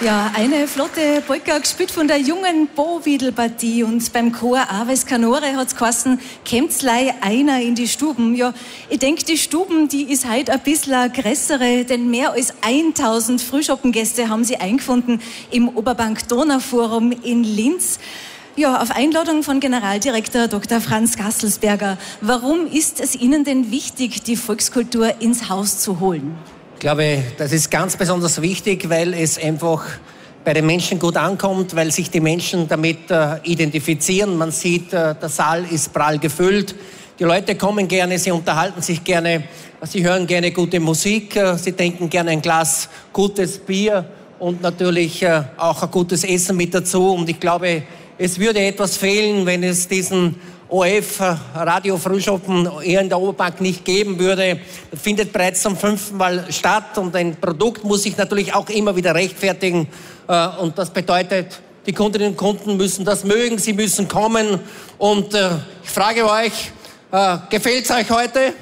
Ja, eine flotte Polka gespielt von der jungen Bowiedl-Partie und beim Chor Aves Canore hat's geheißen, kämmtslei einer in die Stuben. Ja, ich denke, die Stuben, die ist heute ein bisschen eine größere, denn mehr als 1000 Frühschoppengäste haben sie eingefunden im Oberbank-Donau-Forum in Linz. Ja, auf Einladung von Generaldirektor Dr. Franz Gasselsberger. Warum ist es Ihnen denn wichtig, die Volkskultur ins Haus zu holen? Ich glaube, das ist ganz besonders wichtig, weil es einfach bei den Menschen gut ankommt, weil sich die Menschen damit identifizieren. Man sieht, der Saal ist prall gefüllt. Die Leute kommen gerne, sie unterhalten sich gerne, sie hören gerne gute Musik, sie trinken gerne ein Glas gutes Bier und natürlich auch ein gutes Essen mit dazu. Und ich glaube, es würde etwas fehlen, wenn es diesen ORF Radio Frühschoppen eher in der Oberbank nicht geben würde. Das findet bereits zum 5. Mal statt und ein Produkt muss sich natürlich auch immer wieder rechtfertigen. Und das bedeutet, die Kundinnen und Kunden müssen das mögen, sie müssen kommen. Und ich frage euch, gefällt's euch heute?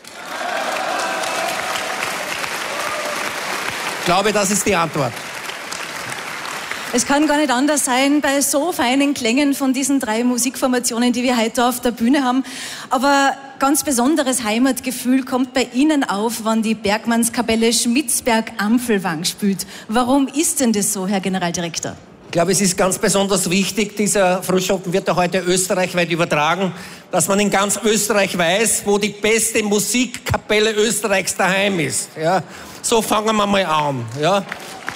Ich glaube, das ist die Antwort. Es kann gar nicht anders sein bei so feinen Klängen von diesen 3 Musikformationen, die wir heute auf der Bühne haben. Aber ganz besonderes Heimatgefühl kommt bei Ihnen auf, wenn die Bergmannskapelle Schmitzberg-Ampfelwang spielt. Warum ist denn das so, Herr Generaldirektor? Ich glaube, es ist ganz besonders wichtig, dieser Frühschoppen wird ja heute österreichweit übertragen, dass man in ganz Österreich weiß, wo die beste Musikkapelle Österreichs daheim ist. Ja? So fangen wir mal an. Ja?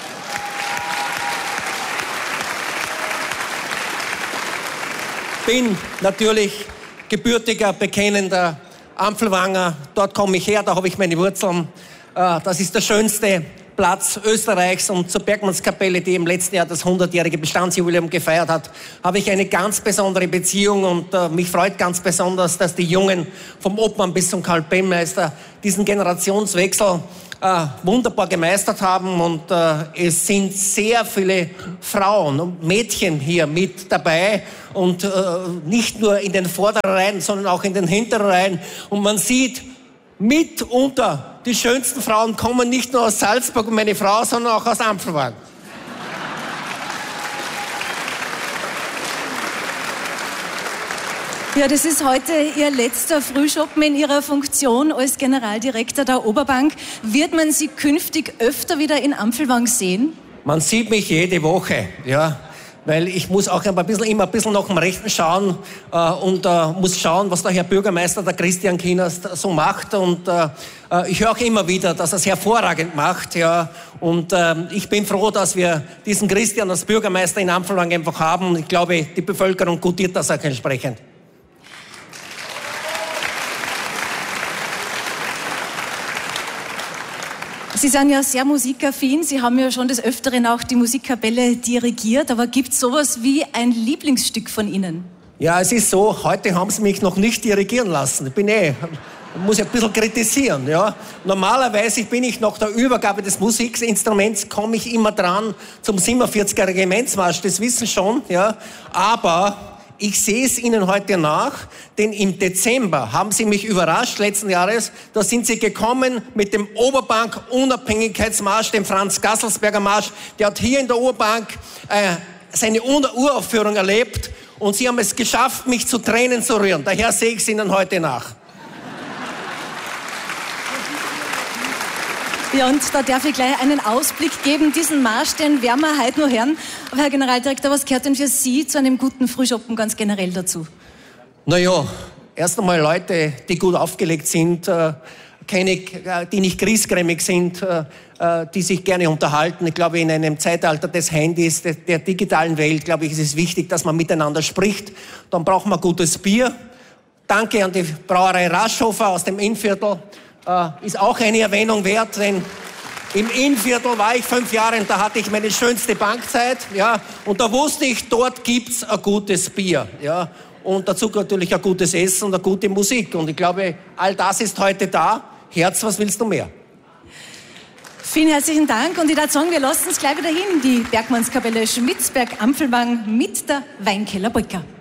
Bin natürlich gebürtiger, bekennender Ampfelwanger. Dort komme ich her, da habe ich meine Wurzeln. Das ist der schönste Platz Österreichs und zur Bergmannskapelle, die im letzten Jahr das 100-jährige Bestandsjubiläum gefeiert hat, habe ich eine ganz besondere Beziehung und mich freut ganz besonders, dass die Jungen vom Obmann bis zum Kapellmeister diesen Generationswechsel wunderbar gemeistert haben und es sind sehr viele Frauen und Mädchen hier mit dabei und nicht nur in den vorderen Reihen, sondern auch in den hinteren Reihen und man sieht mitunter, die schönsten Frauen kommen nicht nur aus Salzburg, meine Frau, sondern auch aus Ampfelwang. Ja, das ist heute Ihr letzter Frühschoppen in Ihrer Funktion als Generaldirektor der Oberbank. Wird man Sie künftig öfter wieder in Ampfelwang sehen? Man sieht mich jede Woche, ja. Weil ich muss auch immer ein bisschen nach dem Rechten schauen und muss schauen, was der Herr Bürgermeister, der Christian Kienast, so macht. Und ich höre auch immer wieder, dass er es hervorragend macht. Ja. Und ich bin froh, dass wir diesen Christian als Bürgermeister in Ampfelwang einfach haben. Und ich glaube, die Bevölkerung gutiert das auch entsprechend. Sie sind ja sehr musikaffin. Sie haben ja schon des Öfteren auch die Musikkapelle dirigiert. Aber gibt es sowas wie ein Lieblingsstück von Ihnen? Ja, es ist so, heute haben Sie mich noch nicht dirigieren lassen. Ich muss ein bisschen kritisieren. Ja. Normalerweise bin ich nach der Übergabe des Musikinstruments, komme ich immer dran zum 47er Regimentsmarsch. Das wissen schon. Ja. Aber ich sehe es Ihnen heute nach, denn im Dezember haben Sie mich überrascht, letzten Jahres, da sind Sie gekommen mit dem Oberbank-Unabhängigkeitsmarsch, dem Franz Gasselsberger Marsch. Der hat hier in der Oberbank seine Uraufführung erlebt und Sie haben es geschafft, mich zu Tränen zu rühren. Daher sehe ich es Ihnen heute nach. Ja, und da darf ich gleich einen Ausblick geben. Diesen Marsch, den werden wir heute noch hören. Aber Herr Generaldirektor, was gehört denn für Sie zu einem guten Frühschoppen ganz generell dazu? Naja, erst einmal Leute, die gut aufgelegt sind, die nicht griesgrämig sind, die sich gerne unterhalten. Ich glaube, in einem Zeitalter des Handys, der digitalen Welt, glaube ich, ist es wichtig, dass man miteinander spricht. Dann braucht man gutes Bier. Danke an die Brauerei Raschhofer aus dem Innviertel. Ist auch eine Erwähnung wert, denn im Innviertel war ich 5 Jahre und da hatte ich meine schönste Bankzeit, ja, und da wusste ich, dort gibt's ein gutes Bier, ja, und dazu natürlich ein gutes Essen und eine gute Musik und ich glaube, all das ist heute da. Herz, was willst du mehr? Vielen herzlichen Dank und ich würde sagen, wir lassen es gleich wieder hin, die Bergmannskapelle Schmitzberg-Ampfelwang mit der Weinkeller Polka.